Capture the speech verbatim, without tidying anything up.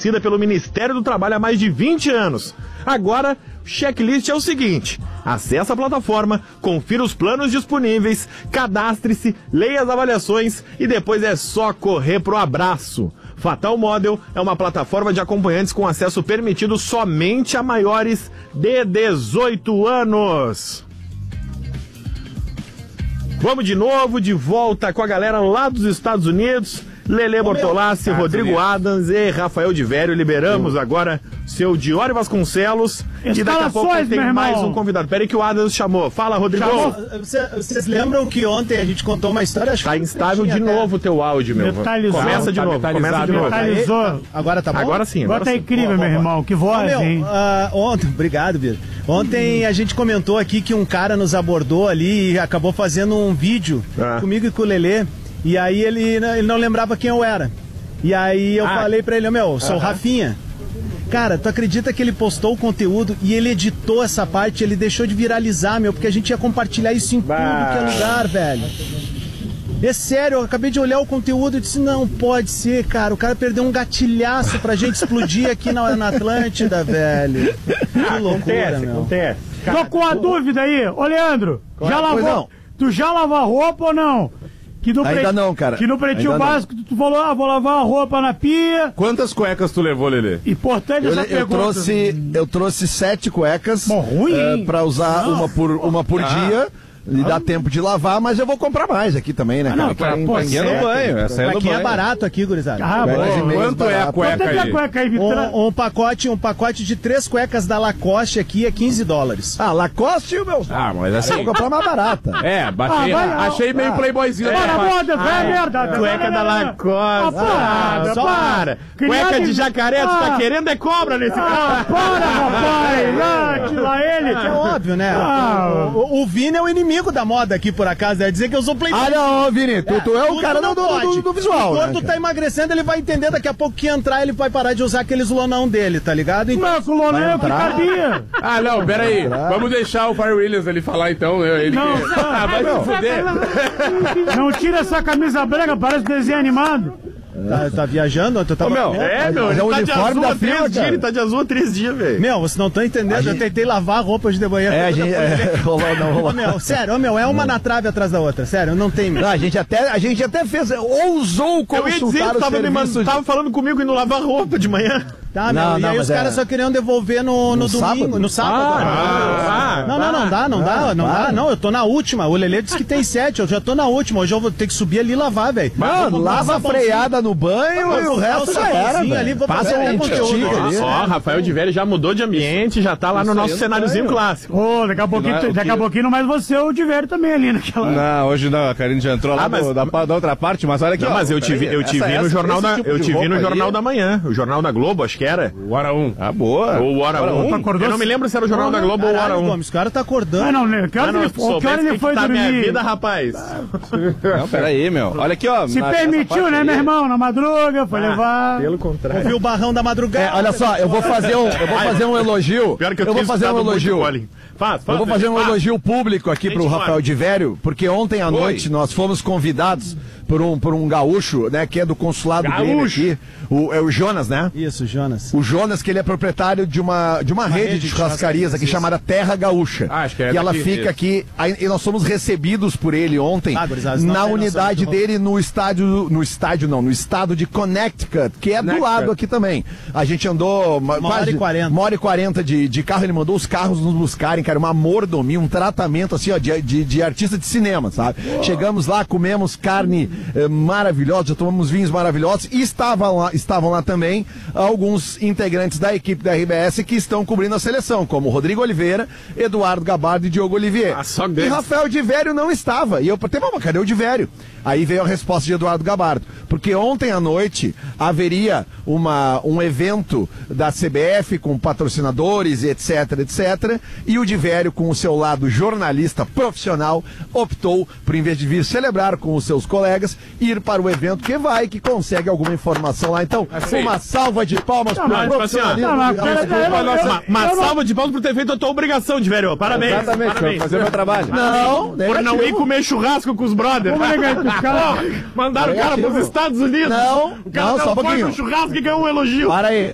reconhecida pelo Ministério do Trabalho há mais de vinte anos. Agora, o checklist é o seguinte: acesse a plataforma, confira os planos disponíveis, cadastre-se, leia as avaliações e depois é só correr pro abraço. Fatal Model é uma plataforma de acompanhantes com acesso permitido somente a maiores de dezoito anos. Vamos de novo, de volta com a galera lá dos Estados Unidos. Lelê Bortolassi, Rodrigo Adams e Rafael de Vério. Liberamos uh. agora seu Diório Vasconcelos. E daqui a pouco tem mais um convidado. Peraí que o Adams chamou. Fala, Rodrigo. Vocês lembram que ontem a gente contou uma história? Acho tá instável de novo o teu áudio, meu. Metalizou. Começa de tá novo. Começa de novo. Metalizou. Agora tá bom? Agora sim. Agora, agora tá sim. Incrível, boa, meu boa, irmão. Boa. Que voz, meu, hein? Uh, ontem, obrigado, Biro. Ontem hum. a gente comentou aqui que um cara nos abordou ali e acabou fazendo um vídeo ah. comigo e com o Lelê. E aí ele, ele não lembrava quem eu era. E aí eu ah. falei pra ele, meu, sou o uh-huh. Rafinha. Cara, tu acredita que ele postou o conteúdo e ele editou essa parte, ele deixou de viralizar, meu, porque a gente ia compartilhar isso em bah. tudo que é lugar, velho. É sério, eu acabei de olhar o conteúdo e disse, não pode ser, cara, o cara perdeu um gatilhaço pra gente explodir aqui na, na Atlântida, velho. Que loucura, acontece, meu. Acontece. Tô com uma dúvida aí, ô Leandro, Qual já é? lavou, tu já lavou a roupa ou não? Que no Ainda pre... não, cara. Que no pretinho Ainda básico não. tu falou, ah, vou lavar a roupa na pia. Quantas cuecas tu levou, Lelê? Importante eu, essa eu pergunta. Trouxe, eu trouxe sete cuecas. Bom, ruim, uh, pra usar não. uma por, uma por ah. dia. E dá tempo de lavar, mas eu vou comprar mais aqui também, né, cara? Ah, não, cara, tem, pô, tem é no banho. Essa é cuequinha é barato aqui, gurizada. Ah, bom. Quanto é a cueca Quanto é a cueca aí, Vitor? Um, um, pacote, um pacote de três cuecas da Lacoste aqui é quinze dólares. Ah, Lacoste, meu. Ah, mas assim... Eu vou comprar mais barata. É, baixei, ah, vai, ah, achei meio ah, playboyzinho. Para, moda, vai a merda. Cueca da Lacoste. Ah, para, para. Cueca de jacaré, tu tá querendo é cobra nesse cara. Para, rapaz. Lá, tira ele. É óbvio, né? O, o Vini é o inimigo da moda aqui, por acaso. É dizer que eu sou playboy. Ah, não, Vini, tu é, tu é o cara do, do, do, do visual. Enquanto né, tá emagrecendo, ele vai entender daqui a pouco que entrar, ele vai parar de usar aqueles lonão dele, tá ligado? Então, não, com o lonão é picadinha. Ah, não, pera aí. Vamos deixar o Fire Williams ali falar então. Ele não, que... ah, vai se fuder. Não tira essa camisa branca, parece desenho animado. Tá, tá viajando? Tu tá Ô, meu, é, meu, ele, tá de azul há três dias, ele tá de azul há três dias, velho. Meu, vocês não estão entendendo, gente... eu tentei lavar a roupa hoje de manhã. É, a gente... É, rolou, não, rolou. Ô, meu, sério, ô, meu, é uma não. na trave atrás da outra, sério, não tem... Não, a gente até, a gente até fez, ousou consultar eu ia dizer, o tava, me, tava falando comigo e não lavar roupa de manhã. Tá, não, meu, não, e aí os caras é... só queriam devolver no, no, no domingo, sábado? no sábado. Ah, ah, não, não, não dá, não ah, dá, não ah, dá, não, eu tô na última, o Lelê disse que tem sete, eu já tô na última, hoje eu vou ter que subir ali e lavar, velho. Mano, lava a freada no banho ah, e o resto já era, ali, vou Passa um conteúdo. Ó, Rafael de Velho já mudou de ambiente, já tá lá no nosso cenáriozinho clássico. Ô, daqui a pouquinho, daqui a pouquinho mais você o de Velho também ali naquela... Não, hoje não, a Karine já entrou lá da outra parte, mas olha aqui, ó. Mas eu te vi no jornal da, eu te vi no Jornal da Manhã, o Jornal da Globo, acho que era. O Hora um. Ah, boa. Ou o Hora um. Eu não me lembro se era o Jornal da Globo ou o Hora um. Esse cara tá acordando. Ah, não, que hora ele, que hora ele foi tá dormir? Minha vida, rapaz. Não, peraí, meu. Olha aqui, ó. Se permitiu, né, meu irmão? Na madruga, foi levar. Pelo contrário. Ouviu o barrão da madrugada. É, olha só, eu vou fazer um, eu vou fazer um elogio. Pior que eu, eu vou fazer um elogio. Faz, faz, eu vou fazer um faz. elogio público aqui pro Rafael de Vério, porque ontem à Oi. noite nós fomos convidados por um, por um gaúcho, né, que é do consulado dele aqui, o, é o Jonas, né? Isso, Jonas. O Jonas, que ele é proprietário de uma, de uma, uma rede, rede de churrascarias aqui, isso. chamada Terra Gaúcha. Ah, acho que é e ela daqui, fica isso. aqui, aí, e nós fomos recebidos por ele ontem, ah, na unidade dele no estádio, no estádio não, no estado de Connecticut, que é do lado aqui também. A gente andou uma quase, hora e quarenta. Uma hora e quarenta de, de carro, ele mandou os carros nos buscarem, cara, uma mordomia, um tratamento assim, ó, de, de, de artista de cinema, sabe? Uou. Chegamos lá, comemos carne eh, maravilhosa, já tomamos vinhos maravilhosos e estavam lá, estavam lá também alguns integrantes da equipe da R B S que estão cobrindo a seleção, como Rodrigo Oliveira, Eduardo Gabardo e Diogo Olivier. Ah, só e Rafael de Vério não estava. E eu perguntei, mas cadê o de Vério? Aí veio a resposta de Eduardo Gabardo. Porque ontem à noite haveria uma, um evento da C B F com patrocinadores, etc, etcétera. E o de Vério, com o seu lado jornalista profissional, optou por, em vez de vir celebrar com os seus colegas, ir para o evento que vai, que consegue alguma informação lá. Então, assim, uma salva de palmas para o profissionalismo. Uma salva de palmas por ter feito a tua obrigação, de Vério. Parabéns. Exatamente, parabéns. fazer o meu trabalho. Não, por não ir comer churrasco com os brothers. Cara, mandaram o cara pros Estados Unidos. Não, o cara não, só um pouquinho. Foi no churrasco e ganhou um elogio. Para aí.